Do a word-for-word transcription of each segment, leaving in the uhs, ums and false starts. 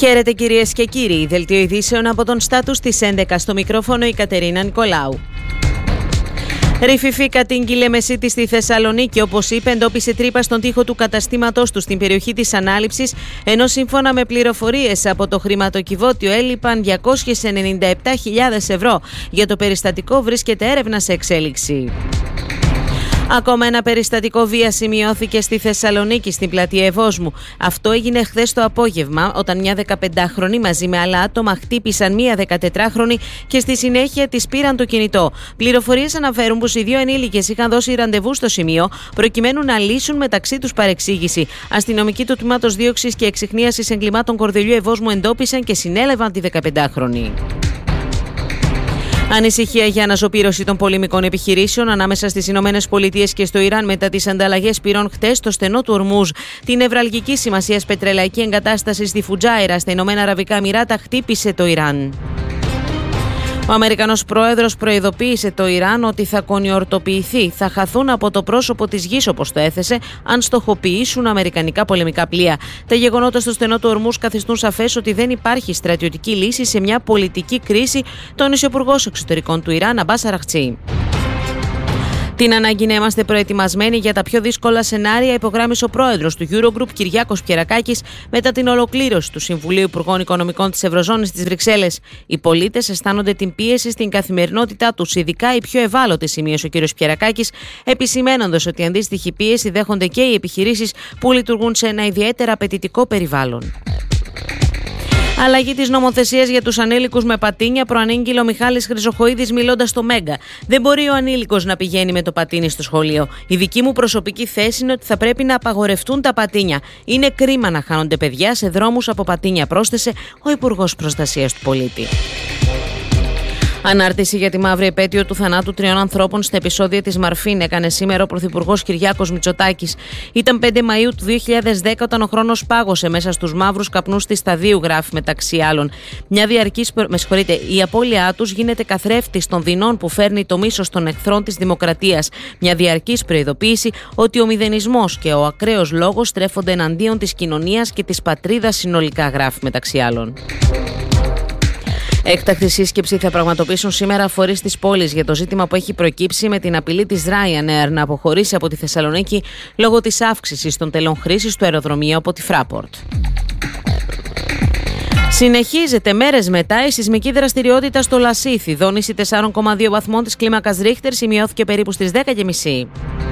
Χαίρετε κυρίες και κύριοι, δελτίο ειδήσεων από τον Στάτους της έντεκα, στο μικρόφωνο η Κατερίνα Νικολάου. Ρηφιφή κατήγγειλε μεσίτη στη Θεσσαλονίκη, όπως είπε, εντόπισε τρύπα στον τοίχο του καταστήματός του στην περιοχή της Ανάληψης, ενώ σύμφωνα με πληροφορίες από το χρηματοκιβώτιο έλειπαν διακόσιες ενενήντα επτά χιλιάδες ευρώ. Για το περιστατικό βρίσκεται έρευνα σε εξέλιξη. Ακόμα ένα περιστατικό βίας σημειώθηκε στη Θεσσαλονίκη, στην πλατεία Ευόσμου. Αυτό έγινε χθες το απόγευμα, όταν μια δεκαπεντάχρονη μαζί με άλλα άτομα χτύπησαν μια δεκατετράχρονη και στη συνέχεια της πήραν το κινητό. Πληροφορίες αναφέρουν πως οι δύο ενήλικες είχαν δώσει ραντεβού στο σημείο προκειμένου να λύσουν μεταξύ τους παρεξήγηση. Αστυνομικοί του τμήματος δίωξης και εξιχνίασης εγκλημάτων Κορδελιού Ευόσμου εντόπισαν και συνέλαβαν τη δεκαπεντάχρονη. Ανησυχία για αναζωπήρωση των πολεμικών επιχειρήσεων ανάμεσα στις Ηνωμένες Πολιτείες και στο Ιράν μετά τις ανταλλαγές πυρών χτες στο στενό του Ορμούζ. Την νευραλγική σημασίας πετρελαϊκή εγκατάσταση στη Φουτζάιρα στα Ηνωμένα Αραβικά Εμιράτα χτύπησε το Ιράν. Ο Αμερικανός πρόεδρος προειδοποίησε το Ιράν ότι θα κονιορτοποιηθεί, θα χαθούν από το πρόσωπο της γης, όπως το έθεσε, αν στοχοποιήσουν αμερικανικά πολεμικά πλοία. Τα γεγονότα στο στενό του Ορμούζ καθιστούν σαφές ότι δεν υπάρχει στρατιωτική λύση σε μια πολιτική κρίση, τόνισε ο Υπουργός Εξωτερικών του Ιράν, Αμπάς Αραχτσί. Την ανάγκη να είμαστε προετοιμασμένοι για τα πιο δύσκολα σενάρια υπογράμμισε ο πρόεδρος του Eurogroup, Κυριάκος Πιερακάκης, μετά την ολοκλήρωση του Συμβουλίου Υπουργών Οικονομικών της Ευρωζώνης στις Βρυξέλλες. Οι πολίτες αισθάνονται την πίεση στην καθημερινότητά τους, ειδικά οι πιο ευάλωτοι, σημείωσε ο κ. Πιερακάκης, επισημένοντας ότι αντίστοιχη πίεση δέχονται και οι επιχειρήσεις που λειτουργούν σε ένα ιδιαίτερα απαιτητικό περιβάλλον. Αλλαγή της νομοθεσίας για τους ανήλικους με πατίνια προανήγγειλε ο Μιχάλης Χρυσοχοΐδης μιλώντας στο Μέγκα. Δεν μπορεί ο ανήλικος να πηγαίνει με το πατίνι στο σχολείο. Η δική μου προσωπική θέση είναι ότι θα πρέπει να απαγορευτούν τα πατίνια. Είναι κρίμα να χάνονται παιδιά σε δρόμους από πατίνια, πρόσθεσε ο Υπουργός Προστασίας του Πολίτη. Ανάρτηση για τη μαύρη επέτειο του θανάτου τριών ανθρώπων στα επεισόδια της Μαρφίν έκανε σήμερα ο Πρωθυπουργός Κυριάκος Μητσοτάκης. Ήταν πέντε Μαΐου του δύο χιλιάδες δέκα όταν ο χρόνος πάγωσε μέσα στους μαύρους καπνούς της Σταδίου, γράφει μεταξύ άλλων. Μια διαρκής, με συγχωρείτε, η απώλειά τους γίνεται καθρέφτης των δεινών που φέρνει το μίσος των εχθρών της δημοκρατίας. Μια διαρκής προειδοποίηση ότι ο μηδενισμός και ο ακραίος λόγος στρέφονται εναντίον της κοινωνίας και της πατρίδας συνολικά, γράφει μεταξύ άλλων. Έκτακτη σύσκεψη θα πραγματοποιήσουν σήμερα φορείς της πόλης για το ζήτημα που έχει προκύψει με την απειλή της Ryanair να αποχωρήσει από τη Θεσσαλονίκη λόγω της αύξησης των τελών χρήσης του αεροδρομίου από τη Fraport. Συνεχίζεται μέρες μετά η σεισμική δραστηριότητα στο Λασίθι. Δόνηση τεσσάρων κόμμα δύο βαθμών της κλίμακας Ρίχτερ σημειώθηκε περίπου στις δέκα και μισή.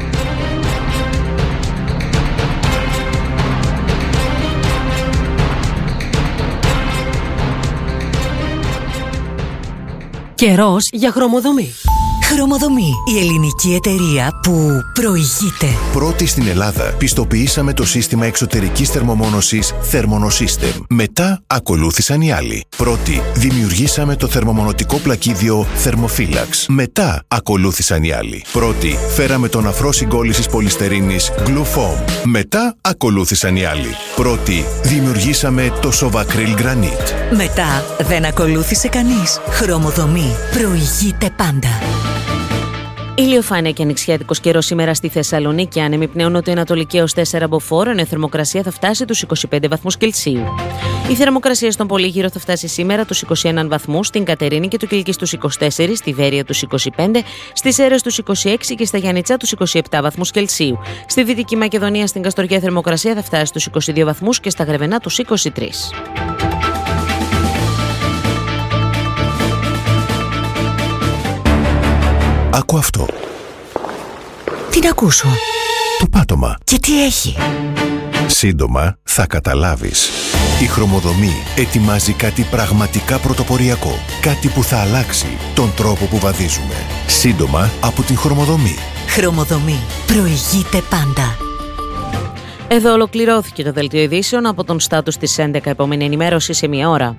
Καιρός για χρωμοδομή. Χρωμοδομή, η ελληνική εταιρεία που προηγείται. Πρώτη στην Ελλάδα πιστοποιήσαμε το σύστημα εξωτερικής θερμομόνωσης Thermonosystem. Μετά ακολούθησαν οι άλλοι. Πρώτη δημιουργήσαμε το θερμομονωτικό πλακίδιο Thermophilax. Μετά ακολούθησαν οι άλλοι. Πρώτη φέραμε τον αφρό συγκόλλησης πολυστερίνης Glufoam. Μετά ακολούθησαν οι άλλοι. Πρώτη δημιουργήσαμε το Sovacryl Granite. Μετά δεν ακολούθησε κανείς. Χρωμοδομή προηγείται πάντα. Ηλιοφάνεια και ανοιξιάτικος καιρός σήμερα στη Θεσσαλονίκη. Άνεμοι πνέουν νοτιοανατολική έως τέσσερα μποφόρ, ενώ η θερμοκρασία θα φτάσει τους είκοσι πέντε βαθμούς Κελσίου. Η θερμοκρασία στον Πολύγυρο θα φτάσει σήμερα τους είκοσι ένα βαθμούς, στην Κατερίνη και το Κιλκί στους είκοσι τέσσερα, στη Βέρεια τους είκοσι πέντε, στις Σέρρες τους είκοσι έξι και στα Γιαννιτσά τους είκοσι επτά βαθμούς Κελσίου. Στη Δυτική Μακεδονία, στην Καστοριά, θερμοκρασία θα φτάσει στους είκοσι δύο βαθμούς και στα Γρεβενά τους είκοσι τρία. Άκου αυτό. Τι να ακούσω? Το πάτωμα. Και τι έχει? Σύντομα θα καταλάβεις. Η Χρωμοδομή ετοιμάζει κάτι πραγματικά πρωτοποριακό. Κάτι που θα αλλάξει τον τρόπο που βαδίζουμε. Σύντομα από την Χρωμοδομή. Χρωμοδομή. Προηγείται πάντα. Εδώ ολοκληρώθηκε το δελτίο ειδήσεων από τον Στάτους της έντεκα. Επόμενη ενημέρωση σε μία ώρα.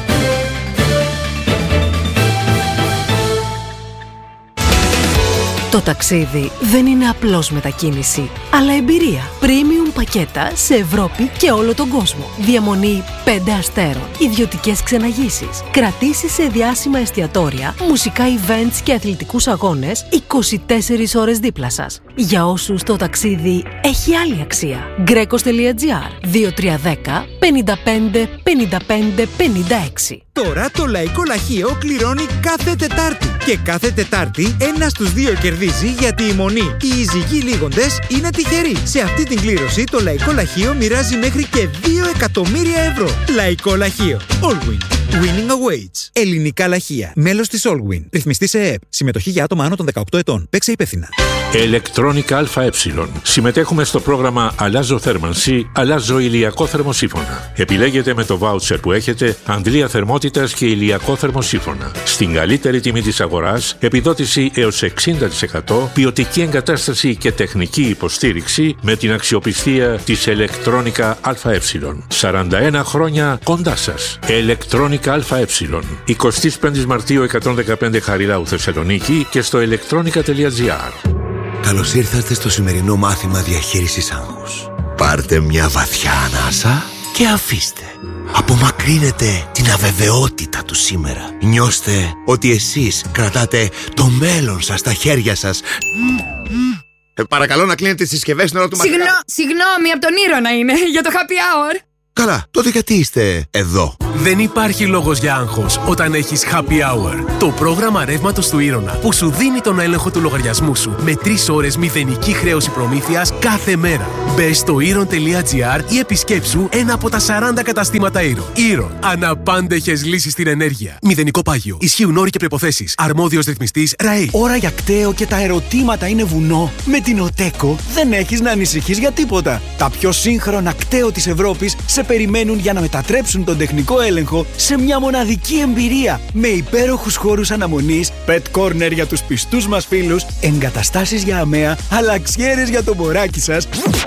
Το Το ταξίδι δεν είναι απλώς μετακίνηση, αλλά εμπειρία. Premium πακέτα σε Ευρώπη και όλο τον κόσμο. Διαμονή πέντε αστέρων, ιδιωτικές ξεναγήσεις, κρατήσεις σε διάσημα εστιατόρια, μουσικά events και αθλητικούς αγώνες είκοσι τέσσερις ώρες δίπλα σας. Για όσους το ταξίδι έχει άλλη αξία. Greco.gr δύο τρία ένα μηδέν πέντε πέντε πέντε πέντε πέντε έξι. Τώρα το Λαϊκό Λαχείο κληρώνει κάθε Τετάρτη. Και κάθε Τετάρτη ένας στους δύο κερδίζει, γιατί η Μονή και οι ζυγοί λίγοντες είναι τυχεροί. Σε αυτή την κλήρωση το Λαϊκό Λαχείο μοιράζει μέχρι και δύο εκατομμύρια ευρώ. Λαϊκό Λαχείο. Allwin. Winning awaits. Ελληνικά λαχεία. Μέλος της Allwin. Ρυθμιστή σε ΕΕΠ. Συμμετοχή για άτομα άνω των δεκαοκτώ ετών. Παίξε υπεύθυνα. Electronica ΑΕ. Συμμετέχουμε στο πρόγραμμα Αλλάζω θέρμανση, αλλάζω ηλιακό θερμοσύφωνα. Επιλέγετε με το βάουτσερ που έχετε αντλία θερμότητας και ηλιακό θερμοσύφωνα. Στην καλύτερη τιμή της αγοράς, επιδότηση έως εξήντα τοις εκατό, ποιοτική εγκατάσταση και τεχνική υποστήριξη με την αξιοπιστία της Electronica ΑΕ. σαράντα ένα χρόνια κοντά σας. Electronica ΑΕ. εικοστή πέμπτη Μαρτίου εκατόν δεκαπέντε Χαριλάου Θεσσαλονίκη και στο electronica.gr. Καλώς ήρθατε στο σημερινό μάθημα διαχείρισης άγχους. Πάρτε μια βαθιά ανάσα και αφήστε. Απομακρύνετε την αβεβαιότητα του σήμερα. Νιώστε ότι εσείς κρατάτε το μέλλον σας στα χέρια σας. Ε, παρακαλώ να κλείνετε τις συσκευές στην ώρα του μαθήματος. Συγγνώ, συγγνώμη, από τον Ήρωνα είναι, για το happy hour. Καλά, τότε γιατί είστε εδώ? Δεν υπάρχει λόγος για άγχος όταν έχεις Happy Hour. Το πρόγραμμα ρεύματος του Ήρωνα που σου δίνει τον έλεγχο του λογαριασμού σου με τρεις ώρες μηδενική χρέωση προμήθειας κάθε μέρα. Μπες στο Iron.gr ή επισκέψου ένα από τα σαράντα καταστήματα Iron. Iron. Αναπάντεχες λύσεις στην ενέργεια. Μηδενικό πάγιο. Ισχύουν όροι και προϋποθέσεις. Αρμόδιος ρυθμιστής ΡΑΕ. Ώρα για κταίο και τα ερωτήματα είναι βουνό. Με την Οτέκο δεν έχεις να ανησυχείς για τίποτα. Τα πιο σύγχρονα κταίο της Ευρώπης σε περιμένουν για να μετατρέψουν τον τεχνικό έλεγχο σε μια μοναδική εμπειρία με υπέροχους χώρους αναμονής, pet corner για τους πιστούς μας φίλους, εγκαταστάσεις για αμαία, αλλαξιέρες για το μωράκι σας.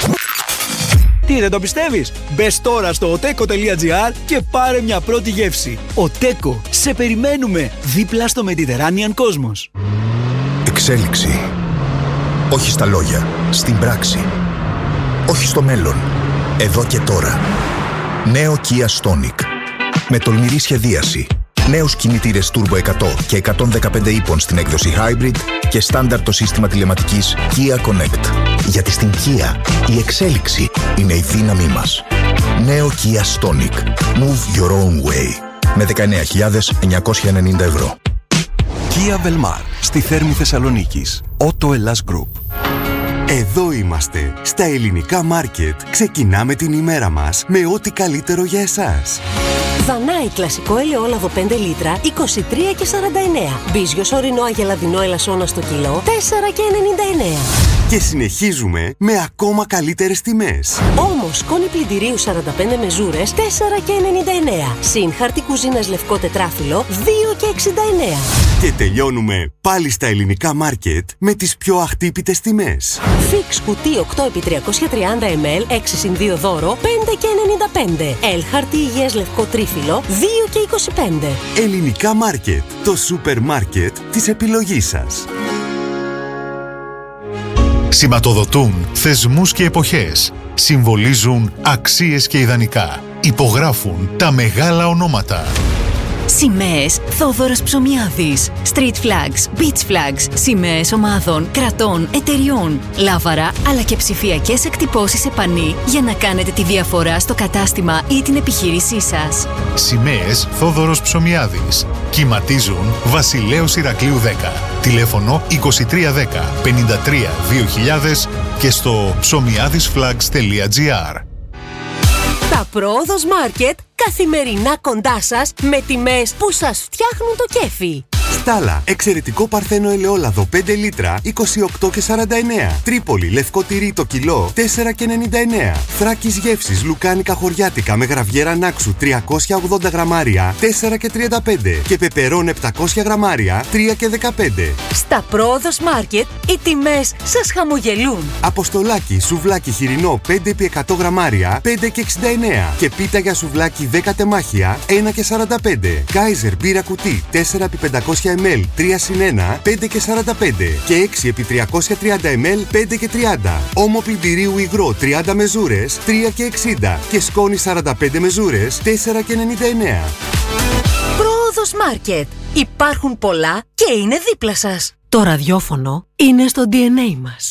Τι, δεν το πιστεύεις? Μπες τώρα στο oteco.gr και πάρε μια πρώτη γεύση. Οτέκο, σε περιμένουμε δίπλα στο Mediterranean Cosmos. Εξέλιξη. Όχι στα λόγια, στην πράξη. Όχι στο μέλλον, εδώ και τώρα. Νέο Kia Stonic. Με τολμηρή σχεδίαση. Νέους κινητήρες Turbo εκατό και εκατόν δεκαπέντε ύπων στην έκδοση Hybrid και στάνταρ το σύστημα τηλεματικής Kia Connect. Γιατί στην Kia η εξέλιξη είναι η δύναμή μας. Νέο Kia Stonic. Move your own way. Με δεκαεννέα χιλιάδες εννιακόσια ενενήντα ευρώ. Kia Belmar. Στη Θέρμη Θεσσαλονίκης. Auto Hellas Group. Εδώ είμαστε, στα ελληνικά μάρκετ. Ξεκινάμε την ημέρα μας με ό,τι καλύτερο για εσάς. Δανάη κλασικό ελαιόλαδο πέντε λίτρα, είκοσι τρία και σαράντα εννέα. Μπίζιος ορεινό αγελαδινό ελασσόνα στο κιλό, τέσσερα και ενενήντα εννέα. Και συνεχίζουμε με ακόμα καλύτερες τιμές. Όμως, σκόνη πλυντηρίου σαράντα πέντε μεζούρες, τέσσερα και ενενήντα εννέα. Συν χαρτί κουζίνας λευκό τετράφυλλο, δύο και εξήντα εννέα. Και τελειώνουμε πάλι στα ελληνικά μάρκετ με τις πιο αχτύπητες τιμές. Fix κουτί οκτώ επί τριακόσια τριάντα μιλιλίτρα, έξι συν δύο δώρο, πέντε και ενενήντα πέντε. L χαρτί υγιές λευκό τρίφυλλο, δύο και είκοσι πέντε. Ελληνικά μάρκετ, το σούπερ μάρκετ της επιλογής σας. Σηματοδοτούν θεσμούς και εποχές. Συμβολίζουν αξίες και ιδανικά. Υπογράφουν τα μεγάλα ονόματα. Σημαίες Θόδωρος Ψωμιάδης. Street flags, beach flags, σημαίες ομάδων, κρατών, εταιριών, λάβαρα αλλά και ψηφιακές εκτυπώσεις σε πανί για να κάνετε τη διαφορά στο κατάστημα ή την επιχείρησή σας. Σημαίες Θόδωρος Ψωμιάδης. Κυματίζουν Βασιλέως Ηρακλείου δέκα. Τηλέφωνο είκοσι τρία δέκα πενήντα τρία δύο χιλιάδες και στο ψωμιάδισflags.gr. Τα Πρόοδος Μάρκετ καθημερινά κοντά σας με τιμές που σας φτιάχνουν το κέφι. Στάλα, εξαιρετικό παρθένο ελαιόλαδο πέντε λίτρα, είκοσι οκτώ και σαράντα εννέα. Τρίπολη, λευκό τυρί το κιλό, τέσσερα και ενενήντα εννέα. Θράκης γεύσης, λουκάνικα χωριάτικα με γραβιέρα νάξου, τριακόσια ογδόντα γραμμάρια, τέσσερα και τριάντα πέντε. Και πεπερών επτακόσια γραμμάρια, τρία και δεκαπέντε. Στα Πρόοδος Μάρκετ οι τιμές σας χαμογελούν. Αποστολάκι, σουβλάκι χοιρινό πέντε επί εκατό γραμμάρια, πέντε και εξήντα εννέα. Και πίτα για σουβλάκι δέκα τεμάχια, ένα και σαράντα πέντε. Κάιζερ μπύρα κουτί, τέσσερα επί πεντακόσια τριακόσια μιλιλίτρα τρία συν ένα πέντε και σαράντα πέντε και έξι επί τριακόσια τριάντα μιλιλίτρα πέντε και τριάντα. Όμο πλυντηρίου υγρό τριάντα μεζούρες τρία και εξήντα και σκόνη σαράντα πέντε μεζούρες τέσσερα και ενενήντα εννέα. Πρόοδος Μάρκετ. Υπάρχουν πολλά και είναι δίπλα σας. Το ραδιόφωνο είναι στο ντι εν έι μας.